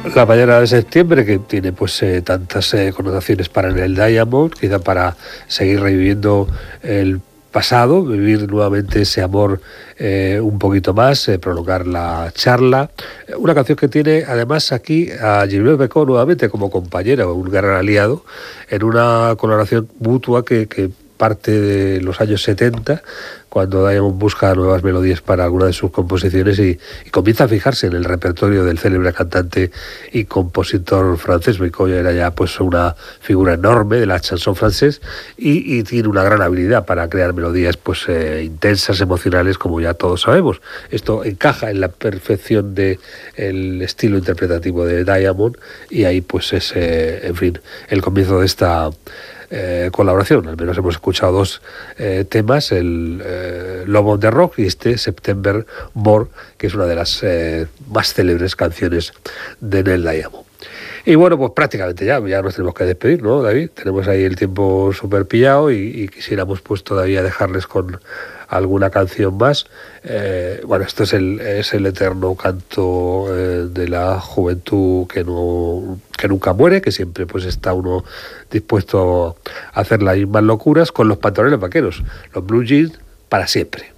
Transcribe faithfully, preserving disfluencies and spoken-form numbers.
La mañana de septiembre, que tiene pues eh, tantas eh, connotaciones para el Diamond, quizá para seguir reviviendo el pasado, vivir nuevamente ese amor eh, un poquito más, eh, prolongar la charla. Una canción que tiene además aquí a Gilbert Bécaud nuevamente como compañera, un gran aliado, en una colaboración mutua que, que parte de los años setenta, cuando Diamond busca nuevas melodías para alguna de sus composiciones y, y comienza a fijarse en el repertorio del célebre cantante y compositor francés. Bécaud era ya pues una figura enorme de la chanson francés y, y tiene una gran habilidad para crear melodías pues eh, intensas, emocionales, como ya todos sabemos. Esto encaja en la perfección de el estilo interpretativo de Diamond y ahí pues es, eh, en fin, el comienzo de esta Eh, colaboración. Al menos hemos escuchado dos eh, temas, el eh, Love on the Rock y este September More, que es una de las eh, más célebres canciones de Neil Diamond. Y bueno, pues prácticamente ya, ya nos tenemos que despedir, ¿no, David? Tenemos ahí el tiempo súper pillado y, y quisiéramos pues todavía dejarles con alguna canción más. Eh, bueno, esto es el, es el eterno canto eh, de la juventud que no que nunca muere, que siempre pues está uno dispuesto a hacer las mismas locuras con los pantalones vaqueros, los blue jeans para siempre.